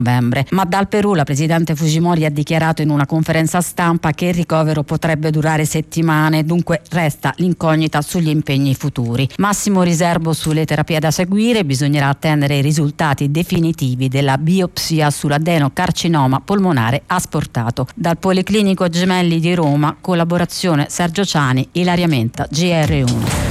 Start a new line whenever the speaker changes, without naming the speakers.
novembre. Ma dal Perù la presidente Fujimori ha dichiarato in una conferenza stampa che il ricovero potrebbe durare settimane, dunque resta l'incognita sugli impegni futuri. Massimo riservo sulle terapie da seguire, bisognerà attendere i risultati definitivi della biopsia sull'adenocarcinoma polmonare asportato. Dal Policlinico Gemelli di Roma, collaborazione Sergio Ciani, Ilaria Menta, GR1.